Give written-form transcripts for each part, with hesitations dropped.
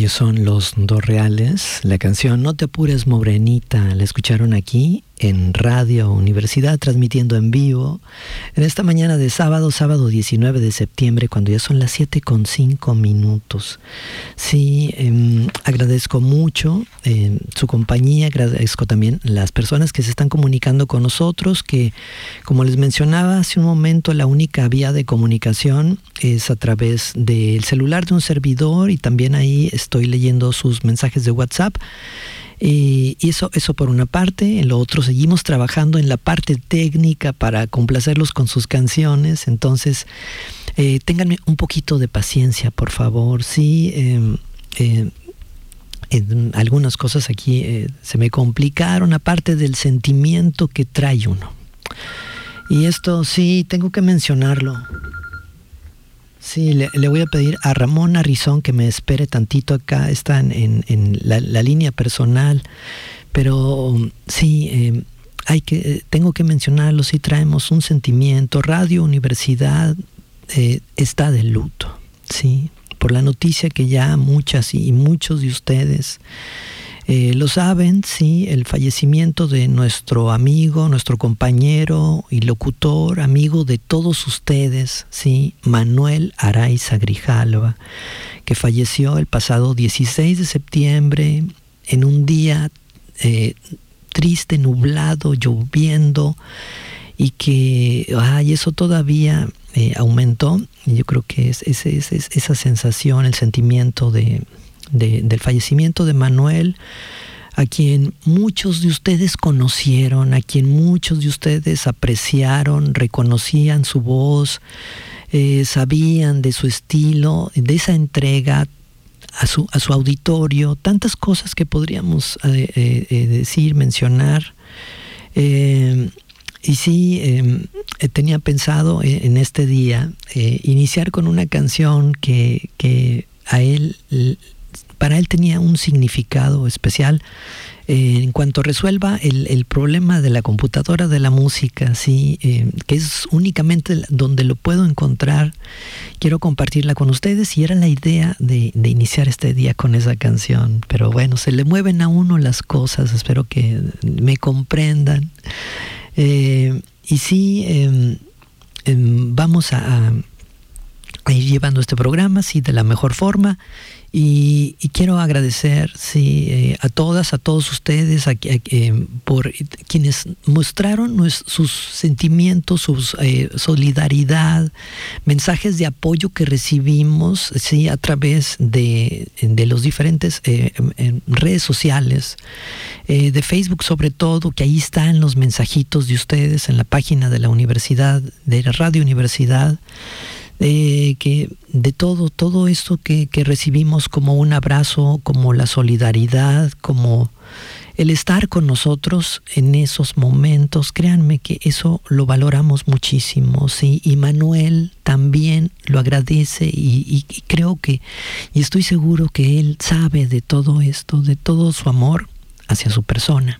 Ellos son Los Do Reales. La canción No te apures, morenita, la escucharon aquí en Radio Universidad, transmitiendo en vivo en esta mañana de sábado 19 de septiembre, cuando ya son las 7:05. Sí, agradezco mucho su compañía, agradezco también las personas que se están comunicando con nosotros, que, como les mencionaba hace un momento, la única vía de comunicación es a través del celular de un servidor, y también ahí estoy leyendo sus mensajes de WhatsApp. Y eso por una parte. En lo otro, seguimos trabajando en la parte técnica para complacerlos con sus canciones. Entonces, ténganme un poquito de paciencia, por favor. Sí, algunas cosas aquí se me complicaron, aparte del sentimiento que trae uno. Y esto sí, tengo que mencionarlo. Sí, le voy a pedir a Ramón Arrizón que me espere tantito acá. Está en la línea personal. Pero sí, tengo que mencionarlo. Sí, traemos un sentimiento. Radio Universidad está de luto. Sí, por la noticia que ya muchas y muchos de ustedes lo saben. Sí, el fallecimiento de nuestro amigo, nuestro compañero y locutor, amigo de todos ustedes, sí, Manuel Araiza Grijalva, que falleció el pasado 16 de septiembre en un día triste, nublado, lloviendo, y que eso todavía aumentó. Yo creo que es esa sensación, el sentimiento del fallecimiento de Manuel, a quien muchos de ustedes conocieron, a quien muchos de ustedes apreciaron, reconocían su voz, sabían de su estilo, de esa entrega a su auditorio, tantas cosas que podríamos decir, mencionar. Y sí, tenía pensado en este día iniciar con una canción que para él tenía un significado especial. En cuanto resuelva el problema de la computadora de la música, sí, que es únicamente donde lo puedo encontrar, quiero compartirla con ustedes, y era la idea de iniciar este día con esa canción. Pero bueno, se le mueven a uno las cosas, espero que me comprendan. Y sí, vamos a ir llevando este programa, sí, de la mejor forma. Y quiero agradecer, sí, a todos ustedes, por quienes mostraron sus sentimientos, su solidaridad, mensajes de apoyo que recibimos, sí, a través de los diferentes redes sociales, de Facebook sobre todo, que ahí están los mensajitos de ustedes en la página de la universidad, de la Radio Universidad. Que de todo esto que recibimos, como un abrazo, como la solidaridad, como el estar con nosotros en esos momentos, créanme que eso lo valoramos muchísimo, ¿sí? Y Manuel también lo agradece, y creo que, y estoy seguro que él sabe de todo esto, de todo su amor hacia su persona.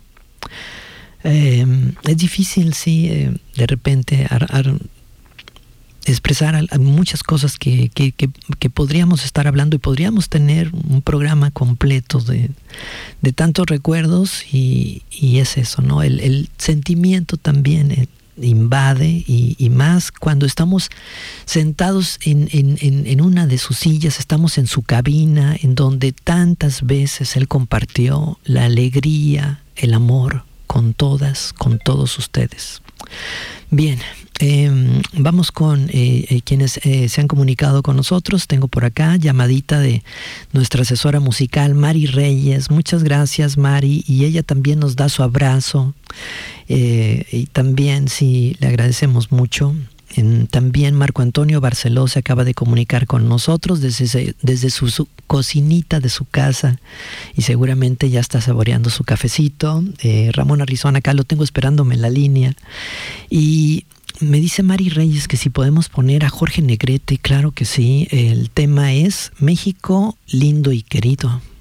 Es difícil, sí, de repente expresar muchas cosas que podríamos estar hablando, y podríamos tener un programa completo de tantos recuerdos, y es eso, ¿no? El sentimiento también invade, y más cuando estamos sentados en una de sus sillas, estamos en su cabina, en donde tantas veces él compartió la alegría, el amor con todos ustedes. Bien, vamos con quienes se han comunicado con nosotros. Tengo por acá llamadita de nuestra asesora musical, Mari Reyes. Muchas gracias, Mari, y ella también nos da su abrazo, y también sí, le agradecemos mucho. También Marco Antonio Barceló se acaba de comunicar con nosotros desde su cocinita de su casa, y seguramente ya está saboreando su cafecito. Ramón Arrizón, acá lo tengo esperándome en la línea, y me dice Mari Reyes que si podemos poner a Jorge Negrete. Claro que sí, el tema es México lindo y querido.